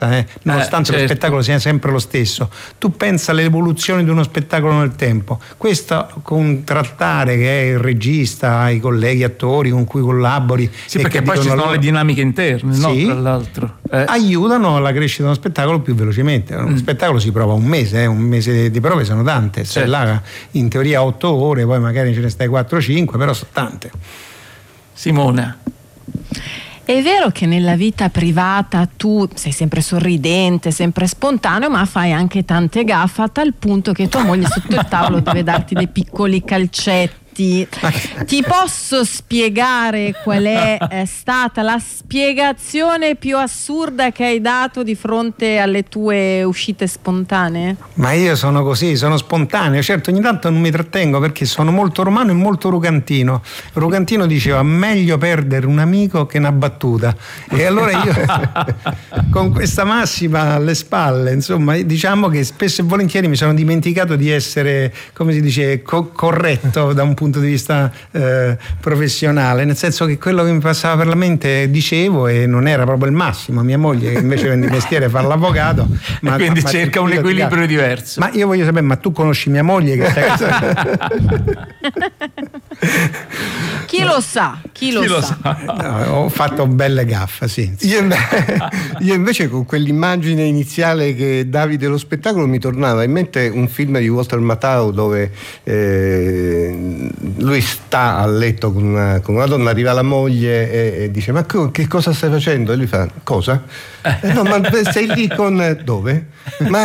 nonostante lo spettacolo sia sempre lo stesso. Tu pensa all'evoluzione di uno spettacolo nel tempo, questo con trattare che è il regista, i colleghi attori con cui collabori, sì, perché poi ci sono le dinamiche interne, sì, no? Tra l'altro aiutano alla crescita di uno spettacolo più velocemente. Uno spettacolo si prova un mese di prove sono tante, sei là in teoria 8 ore, poi magari ce ne stai 4-5, però sono tante. Simona, è vero che nella vita privata tu sei sempre sorridente, sempre spontaneo, ma fai anche tante gaffe, a tal punto che tua moglie sotto il tavolo deve darti dei piccoli calcetti. Ti posso spiegare qual è stata la spiegazione più assurda che hai dato di fronte alle tue uscite spontanee? Ma io sono così, sono spontaneo, certo ogni tanto non mi trattengo perché sono molto romano e molto rugantino. Rugantino diceva meglio perdere un amico che una battuta, e allora io con questa massima alle spalle, insomma, diciamo che spesso e volentieri mi sono dimenticato di essere, come si dice, corretto da un punto di vista professionale, nel senso che quello che mi passava per la mente dicevo e non era proprio il massimo. Mia moglie, che invece di mestiere fa l'avvocato, quindi cerca un equilibrio diverso. Ma io voglio sapere, ma tu conosci mia moglie che stai Chi lo sa? No, ho fatto belle gaffe, sì. Io invece con quell'immagine iniziale che davi dello spettacolo mi tornava in mente un film di Walter Matthau dove lui sta a letto con una donna, arriva la moglie e dice: ma che cosa stai facendo? E lui fa: cosa? No, ma sei lì con dove? Ma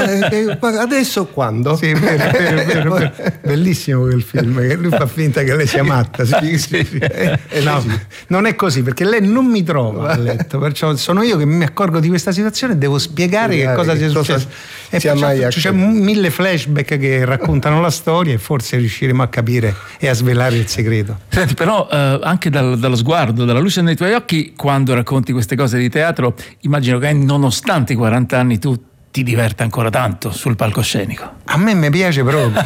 adesso quando? Sì, vero. Bellissimo quel film, che lui fa finta che lei sia matta. Sì. No, non è così, perché lei non mi trova a letto, perciò sono io che mi accorgo di questa situazione e devo spiegare che cosa sia successo. E c'è 1000 flashback che raccontano la storia e forse riusciremo a capire e a svelare il segreto. Senti, però anche dallo sguardo, dalla luce nei tuoi occhi, quando racconti queste cose di teatro, immagino che nonostante i 40 anni tu ti diverta ancora tanto sul palcoscenico. A me mi piace proprio.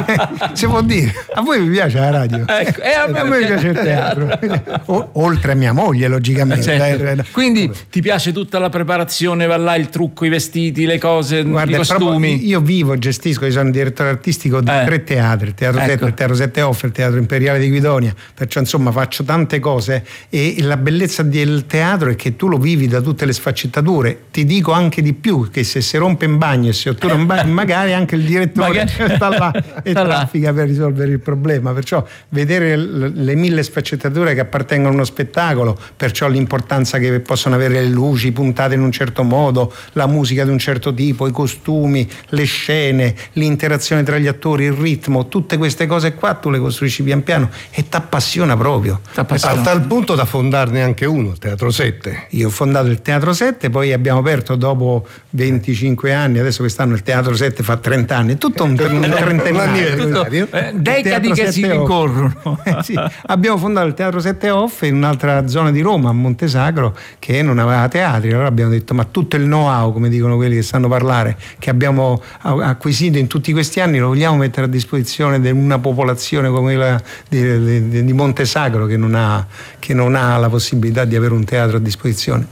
Si può dire. A voi vi piace la radio? Ecco, a me piace il teatro. Oltre a mia moglie, logicamente. Certo. Quindi ti piace tutta la preparazione, va là il trucco, i vestiti, le cose, i costumi? Io gestisco, io sono direttore artistico di 3 teatri, il Teatro 7, il Teatro 7 Off, il Teatro Imperiale di Guidonia, perciò insomma faccio tante cose, e la bellezza del teatro è che tu lo vivi da tutte le sfaccettature. Ti dico anche di più, che se si rompe in bagno e si ottura in bagno, magari anche il direttore sta là e traffica per risolvere il problema. Perciò vedere le 1000 sfaccettature che appartengono a uno spettacolo, perciò l'importanza che possono avere le luci puntate in un certo modo, la musica di un certo tipo, i costumi, le scene, l'interazione tra gli attori, il ritmo, tutte queste cose qua tu le costruisci pian piano e t'appassiona proprio. A tal punto da fondarne anche uno, il Teatro 7. Io ho fondato il Teatro 7, poi abbiamo aperto dopo 25 anni, adesso quest'anno il Teatro 7 fa 30 anni, è tutto un anniversario, decadi che si ricorrono. Sì. Abbiamo fondato il Teatro 7 Off in un'altra zona di Roma, a Montesagro, che non aveva teatri. Allora abbiamo detto: ma tutto il know-how, come dicono quelli che sanno parlare, che abbiamo acquisito in tutti questi anni, lo vogliamo mettere a disposizione di una popolazione come quella di Montesagro, che non ha la possibilità di avere un teatro a disposizione.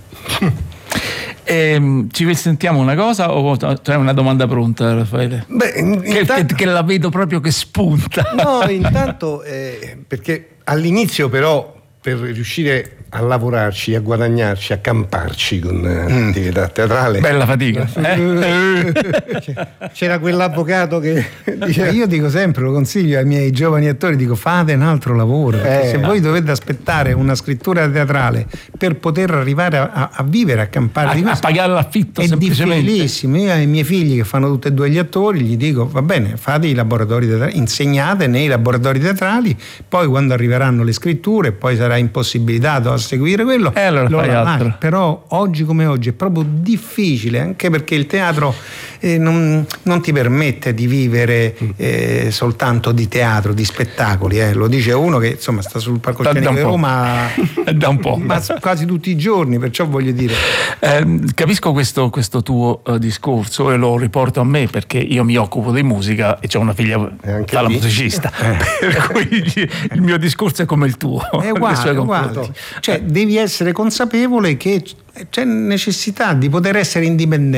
Ci sentiamo una cosa o c'è una domanda pronta, Raffaele? Che la vedo proprio che spunta. No, intanto perché all'inizio però, per riuscire a lavorarci, a guadagnarci, a camparci con l'attività teatrale, bella fatica. C'era quell'avvocato che diceva, io dico sempre, lo consiglio ai miei giovani attori, dico: fate un altro lavoro, se voi dovete aspettare una scrittura teatrale per poter arrivare a vivere, a campare di questo, a pagare l'affitto, è semplicemente difficilissimo. Io ai miei figli, che fanno tutti e due gli attori, gli dico: va bene, fate i laboratori teatrali, insegnate nei laboratori teatrali, poi quando arriveranno le scritture, poi sarà impossibilitato a seguire quello, allora però oggi come oggi è proprio difficile, anche perché il teatro non ti permette di vivere soltanto di teatro, di spettacoli, lo dice uno che insomma sta sul palcoscenico di Roma da un po', ma quasi tutti i giorni, perciò voglio dire, capisco questo tuo discorso e lo riporto a me, perché io mi occupo di musica e ho una figlia la musicista, per cui il mio discorso è come il tuo, è uguale. Cioè devi essere consapevole che c'è necessità di poter essere indipendente.